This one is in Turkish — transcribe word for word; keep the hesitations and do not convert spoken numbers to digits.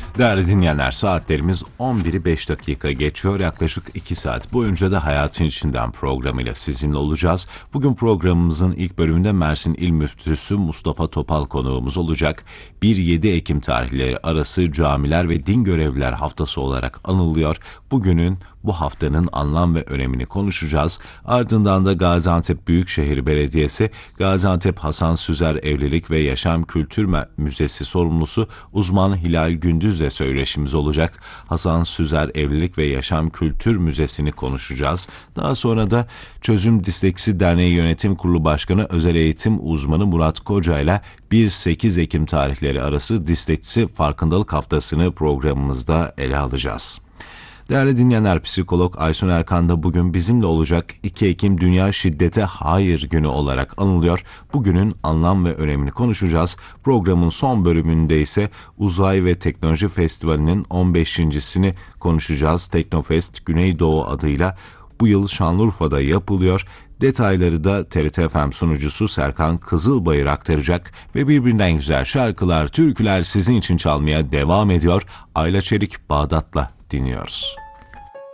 Değerli dinleyenler, saatlerimiz on biri beş dakika geçiyor. Yaklaşık iki saat boyunca da Hayatın İçinden programıyla sizinle olacağız. Bugün programımızın ilk bölümünde Mersin İl Müftüsü Mustafa Topal konuğumuz olacak. bir yedi Ekim tarihleri arası Camiler ve Din Görevliler Haftası olarak anılıyor. Bugünün, bu haftanın anlam ve önemini konuşacağız. Ardından da Gaziantep Büyükşehir Belediyesi, Gaziantep Hasan Süzer Evlilik ve Yaşam Kültür Müzesi sorumlusu uzman Hilal Gündüz'le söyleşimiz olacak. Hasan Süzer Evlilik ve Yaşam Kültür Müzesi'ni konuşacağız. Daha sonra da Çözüm Disleksi Derneği Yönetim Kurulu Başkanı Özel Eğitim Uzmanı Murat Koca ile bir sekiz Ekim tarihleri arası Disleksi Farkındalık Haftası'nı programımızda ele alacağız. Değerli dinleyenler, psikolog Aysun Erkan da bugün bizimle olacak. iki Ekim Dünya Şiddete Hayır Günü olarak anılıyor. Bugünün anlam ve önemini konuşacağız. Programın son bölümünde ise Uzay ve Teknoloji Festivali'nin on beşincisini konuşacağız. Teknofest Güneydoğu adıyla bu yıl Şanlıurfa'da yapılıyor. Detayları da T R T F M sunucusu Serkan Kızılbayır aktaracak ve birbirinden güzel şarkılar, türküler sizin için çalmaya devam ediyor. Ayla Çelik Bağdat'la dinliyoruz.